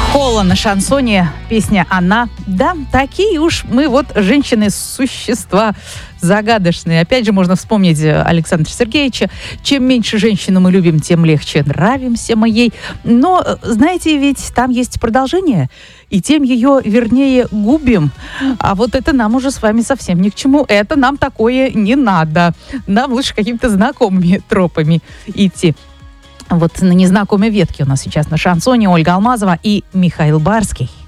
Холла на шансоне, песня «Она». Да, такие уж мы вот женщины-существа загадочные. Опять же, можно вспомнить Александра Сергеевича. Чем меньше женщину мы любим, тем легче нравимся мы ей. Но, знаете, ведь там есть продолжение, и тем ее, вернее, губим. А вот это нам уже с вами совсем ни к чему. Это нам такое не надо. Нам лучше какими-то знакомыми тропами идти. Вот на незнакомой ветке у нас сейчас на шансоне Ольга Алмазова и Михаил Барский.